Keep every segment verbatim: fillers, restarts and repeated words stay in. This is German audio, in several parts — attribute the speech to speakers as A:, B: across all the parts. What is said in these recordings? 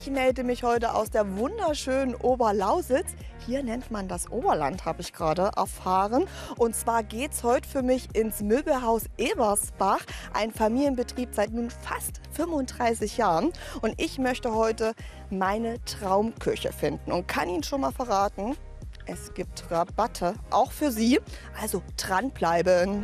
A: Ich melde mich heute aus der wunderschönen Oberlausitz. Hier nennt man das Oberland, habe ich gerade erfahren. Und zwar geht es heute für mich ins Möbelhaus Ebersbach, ein Familienbetrieb seit nun fast fünfunddreißig Jahren. Und ich möchte heute meine Traumküche finden und kann Ihnen schon mal verraten, es gibt Rabatte, auch für Sie. Also dranbleiben.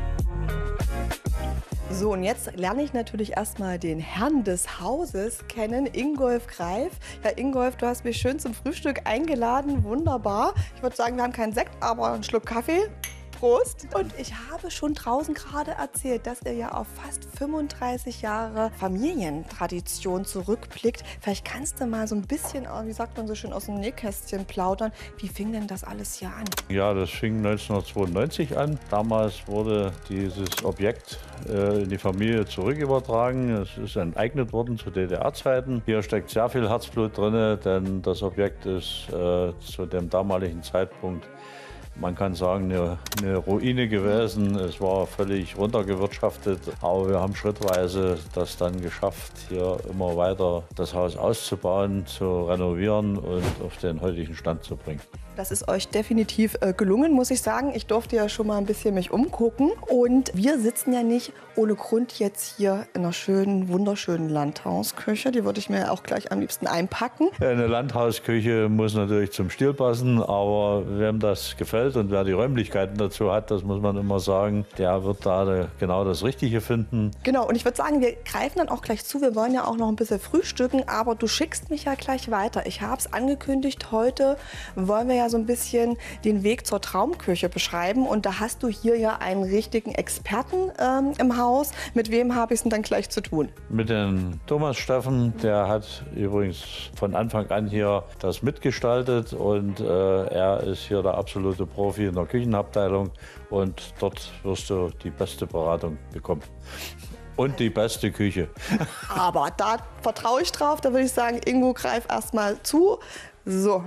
A: So, und jetzt lerne ich natürlich erstmal den Herrn des Hauses kennen, Ingolf Greif. Ja, Ingolf, du hast mich schön zum Frühstück eingeladen, wunderbar. Ich würde sagen, wir haben keinen Sekt, aber einen Schluck Kaffee. Prost! Und ich habe schon draußen gerade erzählt, dass ihr ja auf fast fünfunddreißig Jahre Familientradition zurückblickt. Vielleicht kannst du mal so ein bisschen, wie sagt man so schön, aus dem Nähkästchen plaudern. Wie fing denn das alles hier an?
B: Ja, das fing neunzehnhundertzweiundneunzig an. Damals wurde dieses Objekt äh, in die Familie zurückübertragen. Es ist enteignet worden zu D D R-Zeiten. Hier steckt sehr viel Herzblut drin, denn das Objekt ist äh, zu dem damaligen Zeitpunkt, man kann sagen, eine, eine Ruine gewesen. Es war völlig runtergewirtschaftet. Aber wir haben schrittweise das dann geschafft, hier immer weiter das Haus auszubauen, zu renovieren und auf den heutigen Stand zu bringen.
A: Das ist euch definitiv äh, gelungen, muss ich sagen. Ich durfte ja schon mal ein bisschen mich umgucken. Und wir sitzen ja nicht ohne Grund jetzt hier in einer schönen, wunderschönen Landhausküche. Die würde ich mir auch gleich am liebsten einpacken.
B: Eine Landhausküche muss natürlich zum Stil passen, aber wem das gefällt und wer die Räumlichkeiten dazu hat, das muss man immer sagen, der wird da genau das Richtige finden.
A: Genau, und ich würde sagen, wir greifen dann auch gleich zu. Wir wollen ja auch noch ein bisschen frühstücken, aber du schickst mich ja gleich weiter. Ich habe es angekündigt, heute wollen wir ja so ein bisschen den Weg zur Traumküche beschreiben. Und da hast du hier ja einen richtigen Experten ähm, im Haus. Mit wem habe ich es denn dann gleich zu tun?
B: Mit dem Thomas Steffen, der hat übrigens von Anfang an hier das mitgestaltet. Und äh, er ist hier der absolute Profi in der Küchenabteilung. Und dort wirst du die beste Beratung bekommen. Und die beste Küche.
A: Aber da vertraue ich drauf. Da würde ich sagen, Ingo, greif erst mal zu. So.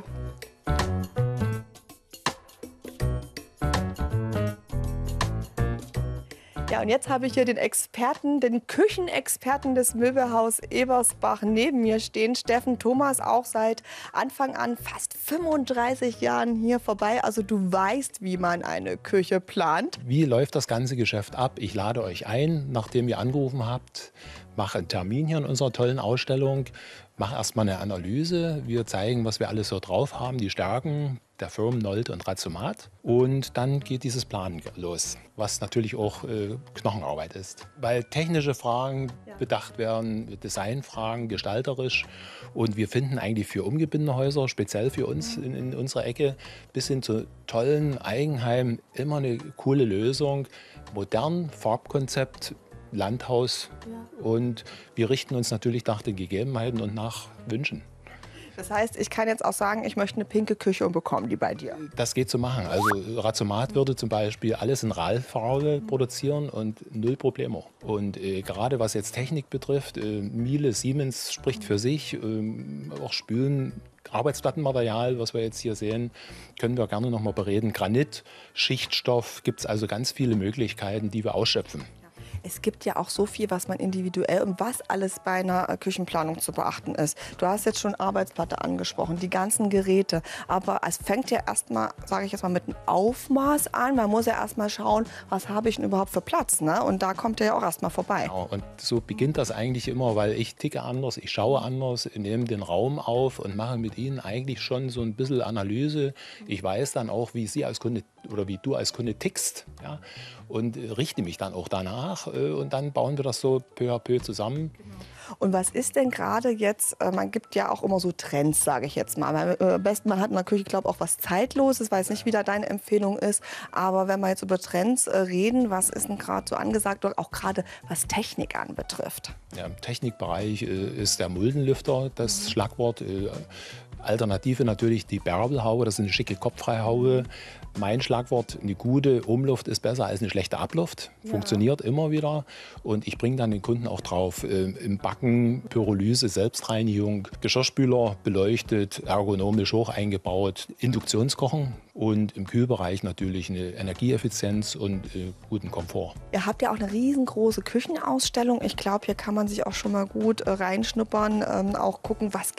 A: Ja, und jetzt habe ich hier den Experten, den Küchenexperten des Möbelhaus Ebersbach neben mir stehen. Steffen Thomas, auch seit Anfang an, fast fünfunddreißig Jahren hier vorbei. Also du weißt, wie man eine Küche plant.
C: Wie läuft das ganze Geschäft ab? Ich lade euch ein, nachdem ihr angerufen habt, mache einen Termin hier in unserer tollen Ausstellung, mache erstmal eine Analyse. Wir zeigen, was wir alles so drauf haben, die Stärken der Firmen Nolte und Ratiomat. Und dann geht dieses Planen los, was natürlich auch äh, Knochenarbeit ist. Weil technische Fragen ja. bedacht werden, Designfragen, gestalterisch. Und wir finden eigentlich für umgebundene Häuser, speziell für uns in, in unserer Ecke, bis hin zu tollen Eigenheimen, immer eine coole Lösung. Modern, Farbkonzept, Landhaus. Ja. Und wir richten uns natürlich nach den Gegebenheiten und nach Wünschen.
A: Das heißt, ich kann jetzt auch sagen, ich möchte eine pinke Küche und bekomme die bei dir.
C: Das geht zu machen. Also Ratiomat würde zum Beispiel alles in RAL-Farbe produzieren und null Probleme. Und äh, gerade was jetzt Technik betrifft, äh, Miele, Siemens spricht für sich, äh, auch Spülen, Arbeitsplattenmaterial, was wir jetzt hier sehen, können wir gerne noch mal bereden. Granit, Schichtstoff, gibt es also ganz viele Möglichkeiten, die wir ausschöpfen.
A: Es gibt ja auch so viel, was man individuell und was alles bei einer Küchenplanung zu beachten ist. Du hast jetzt schon Arbeitsplatte angesprochen, die ganzen Geräte. Aber es fängt ja erstmal, sage ich jetzt mal, mit einem Aufmaß an. Man muss ja erstmal schauen, was habe ich denn überhaupt für Platz, ne? Und da kommt er ja auch erstmal vorbei.
C: Genau, und so beginnt das eigentlich immer, weil ich ticke anders, ich schaue anders, nehme den Raum auf und mache mit Ihnen eigentlich schon so ein bisschen Analyse. Ich weiß dann auch, wie Sie als Kunde oder wie du als Kunde tickst, ja? Und richte mich dann auch danach. Und dann bauen wir das so peu à peu zusammen.
A: Und was ist denn gerade jetzt, man gibt ja auch immer so Trends, sage ich jetzt mal. Am besten, man hat in der Küche, glaube ich, auch was Zeitloses, weiß nicht, wie da deine Empfehlung ist. Aber wenn wir jetzt über Trends reden, was ist denn gerade so angesagt, auch gerade was Technik anbetrifft?
C: Ja, im Technikbereich ist der Muldenlüfter das mhm. Schlagwort. Alternative natürlich die Bärbelhaube, das ist eine schicke Kopffreihaube. Mein Schlagwort, eine gute Umluft ist besser als eine schlechte Abluft. Ja. Funktioniert immer wieder. Und ich bringe dann den Kunden auch drauf, äh, im Backen, Pyrolyse, Selbstreinigung, Geschirrspüler beleuchtet, ergonomisch hoch eingebaut, Induktionskochen und im Kühlbereich natürlich eine Energieeffizienz und äh, guten Komfort.
A: Ihr habt ja auch eine riesengroße Küchenausstellung. Ich glaube, hier kann man sich auch schon mal gut äh, reinschnuppern, ähm, auch gucken, was